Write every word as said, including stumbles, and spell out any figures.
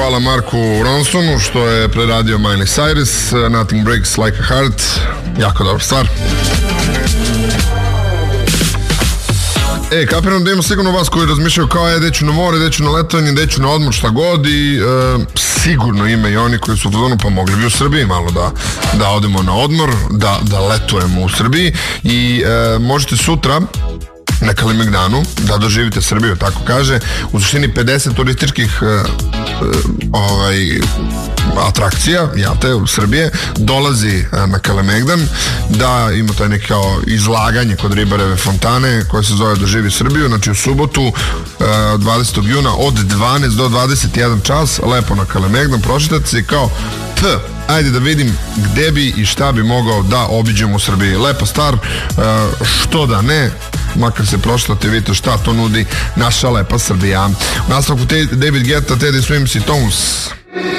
hvala Marku Ronsonu što je preradio Miley Cyrus, Nothing Breaks Like a Heart, jako dobra stvar. E, kapiram da ima sigurno vas koji razmišljaju kao je, deću na more, deću na letovanje, deću na odmor, šta god i e, sigurno ima i oni koji su u fazonu, pa mogli bi u Srbiji malo da, da odemo na odmor, da, da letujemo u Srbiji i e, možete sutra na Kalemegdanu da doživite Srbiju, tako kaže. U suštini pedeset turističkih e, e, ovaj, atrakcija, ja te, u Srbije, dolazi e, na Kalemegdan da ima taj neki kao izlaganje kod Ribareve fontane koje se zove Doživi Srbiju, znači u subotu e, dvadesetog juna od dvanaest do dvadeset jedan čas, lepo na Kalemegdan, prošetate se i kao P, ajde da vidim gde bi i šta bi mogao da obiđem u Srbiji. Lepa stvar, e, što da ne, makar se prošlate, vidite šta to nudi naša lepa Srbija. U nastavku David Guetta, Teddy Swims i Tones.